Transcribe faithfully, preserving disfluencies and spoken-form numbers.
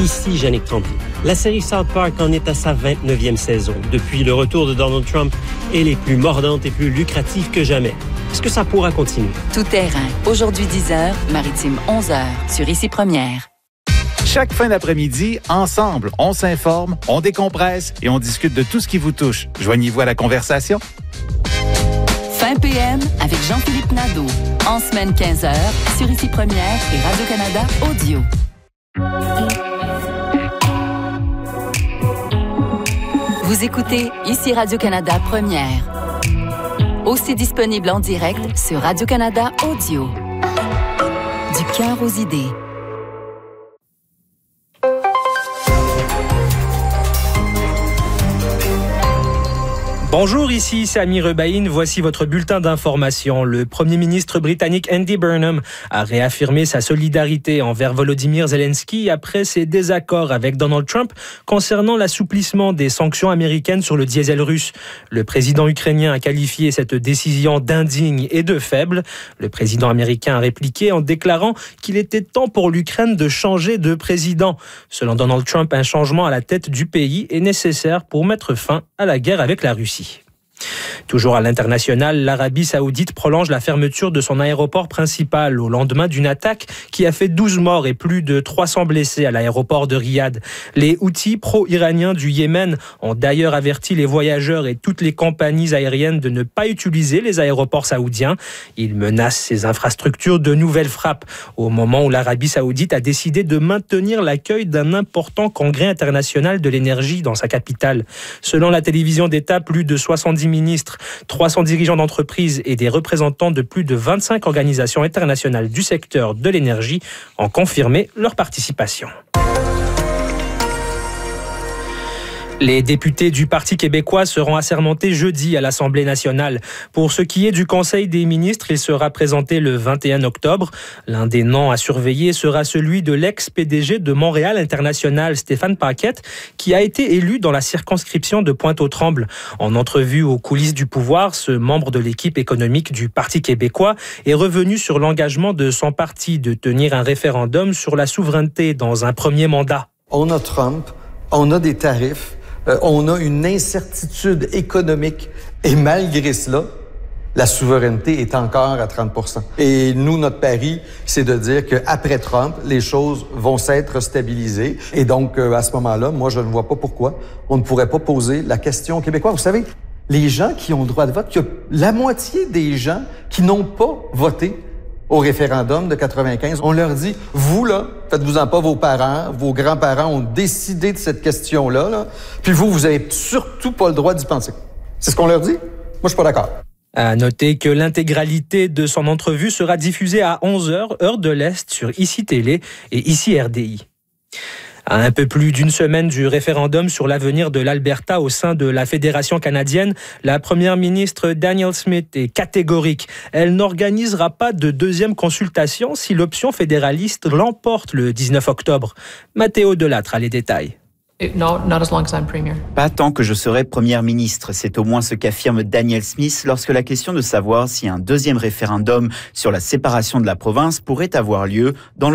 Ici Yannick Tremblay. La série South Park en est à sa vingt-neuvième saison. Depuis le retour de Donald Trump, elle est plus mordante et plus lucrative que jamais. Est-ce que ça pourra continuer? Tout terrain. Aujourd'hui dix heures, Maritime onze heures, sur Ici Première. Chaque fin d'après-midi, ensemble, on s'informe, on décompresse et on discute de tout ce qui vous touche. Joignez-vous à la conversation. Fin P M avec Jean-Philippe Nadeau. En semaine quinze heures, sur Ici Première et Radio-Canada Audio. Vous écoutez Ici Radio-Canada Première. Aussi disponible en direct sur Radio-Canada Audio. Du cœur aux idées. Bonjour, ici Sami Rebaïn. Voici votre bulletin d'information. Le Premier ministre britannique Andy Burnham a réaffirmé sa solidarité envers Volodymyr Zelensky après ses désaccords avec Donald Trump concernant l'assouplissement des sanctions américaines sur le diesel russe. Le président ukrainien a qualifié cette décision d'indigne et de faible. Le président américain a répliqué en déclarant qu'il était temps pour l'Ukraine de changer de président. Selon Donald Trump, un changement à la tête du pays est nécessaire pour mettre fin à la guerre avec la Russie. Toujours à l'international, l'Arabie saoudite prolonge la fermeture de son aéroport principal au lendemain d'une attaque qui a fait douze morts et plus de trois cents blessés à l'aéroport de Riyad. Les Houthis pro-iraniens du Yémen ont d'ailleurs averti les voyageurs et toutes les compagnies aériennes de ne pas utiliser les aéroports saoudiens. Ils menacent ces infrastructures de nouvelles frappes au moment où l'Arabie saoudite a décidé de maintenir l'accueil d'un important congrès international de l'énergie dans sa capitale. Selon la télévision d'État, plus de soixante-dix ministres, trois cents dirigeants d'entreprises et des représentants de plus de vingt-cinq organisations internationales du secteur de l'énergie ont confirmé leur participation. Les députés du Parti québécois seront assermentés jeudi à l'Assemblée nationale. Pour ce qui est du Conseil des ministres, il sera présenté le vingt et un octobre. L'un des noms à surveiller sera celui de l'ex-P D G de Montréal International, Stéphane Paquette, qui a été élu dans la circonscription de Pointe-aux-Trembles. En entrevue aux coulisses du pouvoir, ce membre de l'équipe économique du Parti québécois est revenu sur l'engagement de son parti de tenir un référendum sur la souveraineté dans un premier mandat. On a Trump, on a des tarifs, Euh, on a une incertitude économique et malgré cela, la souveraineté est encore à trente pour cent. Et nous, notre pari, c'est de dire qu'après Trump, les choses vont s'être stabilisées. Et donc, euh, à ce moment-là, moi, je ne vois pas pourquoi on ne pourrait pas poser la question aux Québécois. Vous savez, les gens qui ont le droit de vote, il y a la moitié des gens qui n'ont pas voté au référendum de quatre-vingt-quinze, on leur dit, vous là, faites-vous-en pas, vos parents, vos grands-parents ont décidé de cette question-là, là, puis vous, vous avez surtout pas le droit d'y penser. C'est ce qu'on leur dit? Moi, je suis pas d'accord. À noter que l'intégralité de son entrevue sera diffusée à onze heures, heure de l'Est, sur Ici Télé et Ici R D I. À un peu plus d'une semaine du référendum sur l'avenir de l'Alberta au sein de la Fédération canadienne, la première ministre Danielle Smith est catégorique. Elle n'organisera pas de deuxième consultation si l'option fédéraliste l'emporte le dix-neuf octobre. Mathéo Delattre a les détails. No, not as long as I'm premier. Pas tant que je serai première ministre, c'est au moins ce qu'affirme Danielle Smith lorsque la question de savoir si un deuxième référendum sur la séparation de la province pourrait avoir lieu dans le